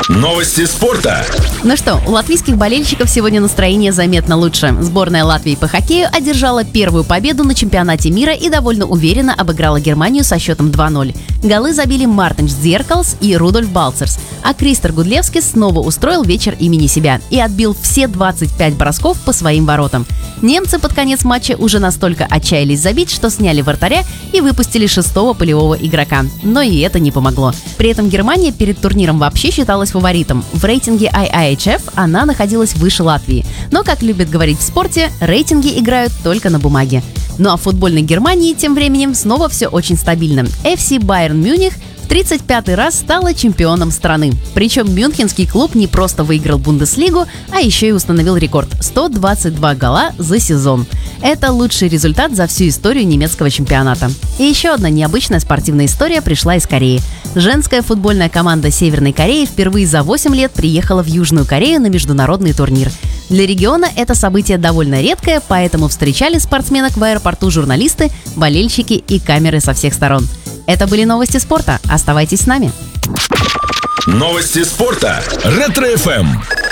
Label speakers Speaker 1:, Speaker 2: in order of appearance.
Speaker 1: Новости спорта.
Speaker 2: Ну что, у латвийских болельщиков сегодня настроение заметно лучше. Сборная Латвии по хоккею одержала первую победу на чемпионате мира и довольно уверенно обыграла Германию со счетом 2-0. Голы забили Мартинш Дзеркалс и Рудольф Балцерс, а Кристер Гудлевскис снова устроил вечер имени себя и отбил все 25 бросков по своим воротам. Немцы под конец матча уже настолько отчаялись забить, что сняли вратаря и выпустили шестого полевого игрока. Но и это не помогло. При этом Германия перед турниром вообще считалась фаворитом. В рейтинге IIHF она находилась выше Латвии. Но, как любят говорить в спорте, рейтинги играют только на бумаге. Ну а в футбольной Германии тем временем снова все очень стабильно. FC Байерн Мюнхен в 35-й раз стала чемпионом страны. Причем мюнхенский клуб не просто выиграл Бундеслигу, а еще и установил рекорд – 122 гола за сезон. Это лучший результат за всю историю немецкого чемпионата. И еще одна необычная спортивная история пришла из Кореи. Женская футбольная команда Северной Кореи впервые за 8 лет приехала в Южную Корею на международный турнир. Для региона это событие довольно редкое, поэтому встречали спортсменок в аэропорту журналисты, болельщики и камеры со всех сторон. Это были новости спорта. Оставайтесь с нами.
Speaker 1: Новости спорта. Ретро-ФМ.